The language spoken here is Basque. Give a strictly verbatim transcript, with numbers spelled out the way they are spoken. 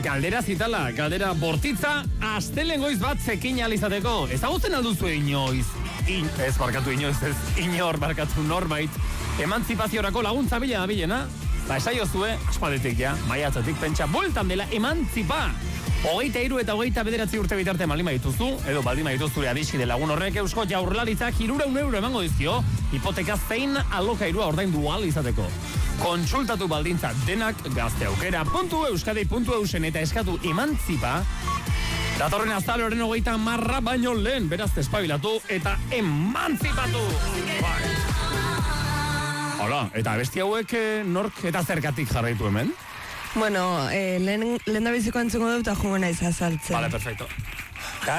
galdera zitala, galdera bortitza, astelen goiz bat zekin alizateko. Ezagutzen alduzu inoiz, in, ez barkatu inoiz, ez inor barkatu norbait, emantzipaziorako laguntza bila da bilena? Ba, esaiozue, aspadetik ja, maiatzatik pentsa, boltan dela emantzipa. Hogeita hiru eta hogeita bederatzi urte bitarte malima dituzu, edo baldima dituzure adixide lagun horrek Eusko Jaurlaritzak hirureun euro emango dizkio, hipoteka zein alokairua ordaindu ahal izateko. Kontsultatu baldintza denak gazte aukera puntu euskadi puntu eusen eta eskatu emantzipa. Datorren azaloren hogeita marra baino lehen, beraz despabilatu eta emantzipatu. Bai. Hola, eta besti hauek nork eta zergatik jarraitu hemen? Bueno, eh, lehen, lehen da biziko entzuko dut eta jungo naiz azaltzen. Vale, perfecto.